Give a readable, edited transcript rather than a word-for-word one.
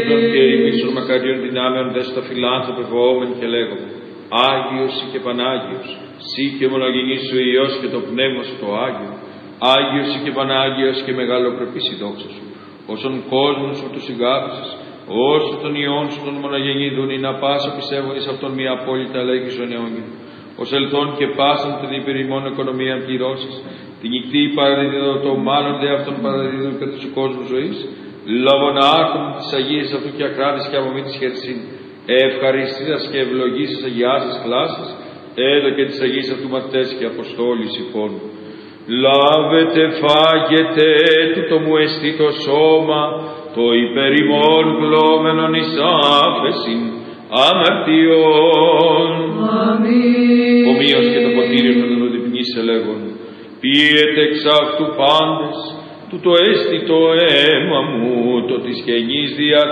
αγίατων και ερημίσων μακαρίων δυνάμεων δέστα φιλάνθρωπε βοόμεν και λέγομαι. Άγιος ή και Πανάγιος, σύ και μονογενής σου Υιός και το Πνεύμα σου το Άγιο. Άγιος ή και Πανάγιος και μεγαλοπρεπής η δόξα σου. Όσον κόσμον σου του συγκάπησες, όσο τον Υιόν σου τον μονογενή δούνη να πάσα πιστεύω εις αυτόν μια απόλυτα λέγησον αιώνιον. Ως ελθόν και πάσαν την υπερημών οικονομία πληρώσεις, την νυχτή παραδίδω το μάλλον δε αυτόν παραδίδω κατά του κόσμου ζωής, λόγων άκων της Αγίας αυτού και ακράτης και από μη της χερσίν, ευχαριστήσας και ευλογήσας αγιάσας κλάσης, έδω και της Αγίας αυτού μαθητές και αποστόλης υπόν. Λάβετε φάγετε τούτο μου εστί το σώμα, το υπερημών πλώμενον εις άφεσιν αμαρτιών. Αμήν. Ομοίως και το ποτήριο με τον οδυπνήσε λέγον, πίετε εξ αυτού πάντες, τούτο έστι το αίμα μου, το της καινής δια